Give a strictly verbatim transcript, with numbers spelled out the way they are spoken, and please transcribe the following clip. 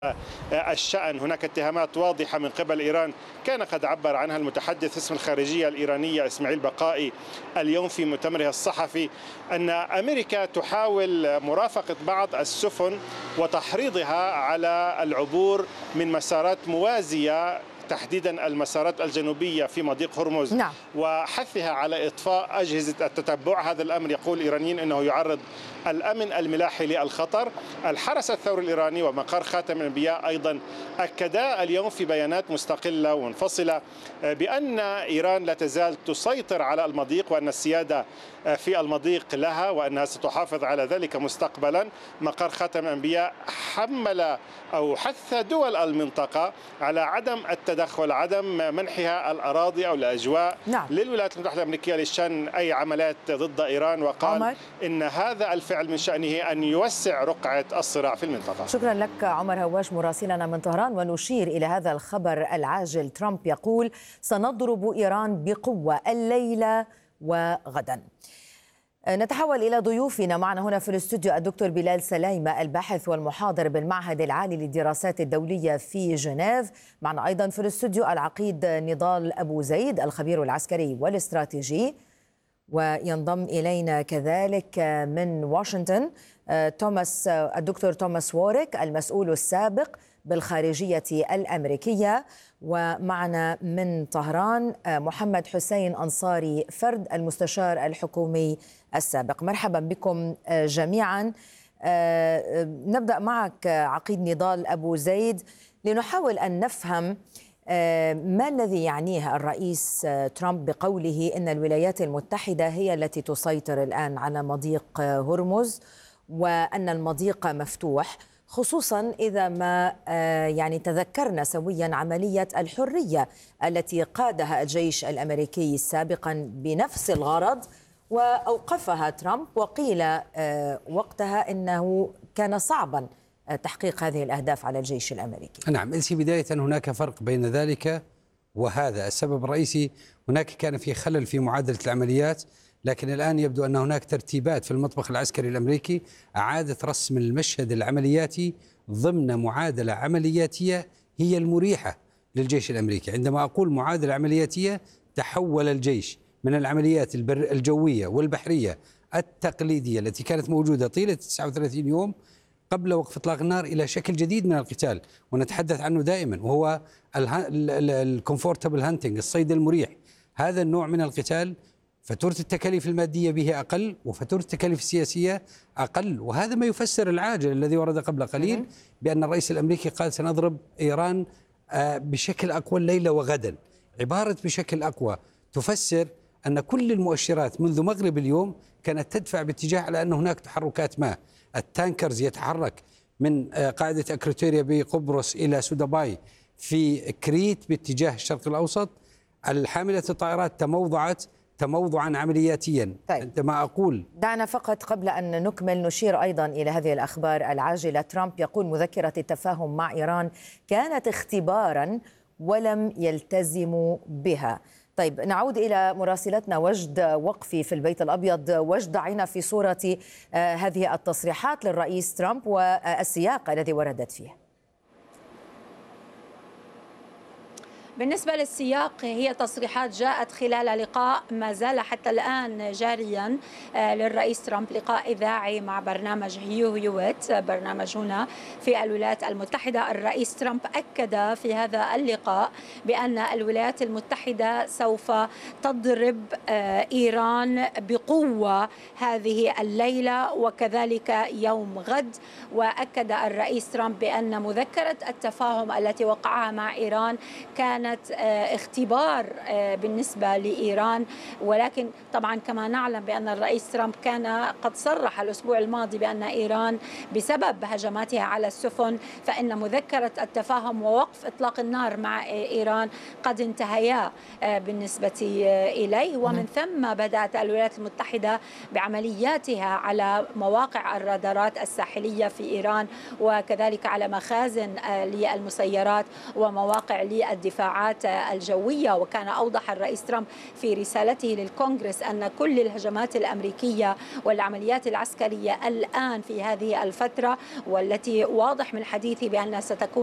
الشأن. هناك اتهامات واضحة من قبل إيران كان قد عبر عنها المتحدث اسم الخارجية الإيرانية إسماعيل بقائي اليوم في مؤتمره الصحفي، أن أمريكا تحاول مرافقة بعض السفن وتحريضها على العبور من مسارات موازية، تحديدا المسارات الجنوبية في مضيق هرمز. نعم. وحثها على إطفاء أجهزة التتبع. هذا الأمر يقول الإيرانيين أنه يعرض الأمن الملاحي للخطر. الحرس الثوري الإيراني ومقر خاتم الأنبياء أيضا أكدا اليوم في بيانات مستقلة ومنفصلة بأن إيران لا تزال تسيطر على المضيق، وأن السيادة في المضيق لها وأنها ستحافظ على ذلك مستقبلا. مقر خاتم الأنبياء حمل أو حث دول المنطقة على عدم التدخل، عدم منحها الأراضي أو الأجواء نعم. للولايات المتحدة الأمريكية لشن أي عمليات ضد إيران، وقال عمر. إن هذا الفعل من شأنه أن يوسع رقعة الصراع في المنطقة. شكرا لك عمر هواش مراسلنا من طهران. ونشير إلى هذا الخبر العاجل. ترامب يقول سنضرب إيران بقوة الليلة وغدا. نتحول إلى ضيوفنا. معنا هنا في الاستوديو الدكتور بلال سلايمة الباحث والمحاضر بالمعهد العالي للدراسات الدولية في جنيف. معنا أيضا في الاستوديو العقيد نضال أبو زيد الخبير العسكري والاستراتيجي. وينضم إلينا كذلك من واشنطن توماس الدكتور توماس ووريك المسؤول السابق بالخارجية الأمريكية. ومعنا من طهران محمد حسين أنصاري فرد المستشار الحكومي السابق. مرحبا بكم جميعا. نبدأ معك عقيد نضال أبو زيد لنحاول أن نفهم ما الذي يعنيه الرئيس ترامب بقوله إن الولايات المتحدة هي التي تسيطر الآن على مضيق هرمز وأن المضيق مفتوح، خصوصا إذا ما يعني تذكرنا سويا عملية الحرية التي قادها الجيش الأمريكي سابقا بنفس الغرض وأوقفها ترامب، وقيل وقتها إنه كان صعبا تحقيق هذه الأهداف على الجيش الأمريكي. نعم، إلسي بداية هناك فرق بين ذلك وهذا. السبب الرئيسي هناك كان في خلل في معادلة العمليات، لكن الآن يبدو أن هناك ترتيبات في المطبخ العسكري الأمريكي أعادت رسم المشهد العملياتي ضمن معادلة عملياتية هي المريحة للجيش الأمريكي. عندما أقول معادلة عملياتية، تحول الجيش من العمليات الجوية والبحرية التقليدية التي كانت موجودة طيلة تسعة وثلاثين يوم قبل وقف إطلاق النار إلى شكل جديد من القتال، ونتحدث عنه دائما، وهو الكومفورتبل هانتنج، الصيد المريح. هذا النوع من القتال فاتورة التكاليف المادية به أقل وفاتورة التكاليف السياسية أقل، وهذا ما يفسر العاجل الذي ورد قبل قليل بأن الرئيس الأمريكي قال سنضرب إيران بشكل أقوى الليلة وغدا. عبارة بشكل أقوى تفسر أن كل المؤشرات منذ مغرب اليوم كانت تدفع باتجاه على أن هناك تحركات ما. التانكرز يتحرك من قاعدة أكروتيريا بقبرص إلى سوداباي في كريت باتجاه الشرق الأوسط. الحاملة الطائرات تموضعت تموضعا عملياتيا. طيب. عندما أقول دعنا فقط قبل أن نكمل نشير أيضا إلى هذه الأخبار العاجلة. ترامب يقول مذكرة التفاهم مع إيران كانت اختبارا ولم يلتزموا بها. طيب، نعود إلى مراسلتنا وجد وقفي في البيت الأبيض. وجد، ضعينا في صورة هذه التصريحات للرئيس ترامب والسياق الذي وردت فيه. بالنسبة للسياق، هي تصريحات جاءت خلال لقاء ما زال حتى الآن جاريا للرئيس ترامب، لقاء إذاعي مع برنامج هيو هيوت، برنامج هنا في الولايات المتحدة. الرئيس ترامب أكد في هذا اللقاء بأن الولايات المتحدة سوف تضرب إيران بقوة هذه الليلة وكذلك يوم غد. وأكد الرئيس ترامب بأن مذكرة التفاهم التي وقعها مع إيران كانت اختبار بالنسبة لإيران، ولكن طبعا كما نعلم بأن الرئيس ترامب كان قد صرح الأسبوع الماضي بأن إيران بسبب هجماتها على السفن فإن مذكرة التفاهم ووقف إطلاق النار مع إيران قد انتهيا بالنسبة إليه، ومن ثم بدأت الولايات المتحدة المتحدة بعملياتها على مواقع الرادارات الساحلية في إيران، وكذلك على مخازن للمسيرات ومواقع للدفاعات الجوية. وكان أوضح الرئيس ترامب في رسالته للكونغرس أن كل الهجمات الأمريكية والعمليات العسكرية الآن في هذه الفترة، والتي واضح من حديثه بأنها ستكون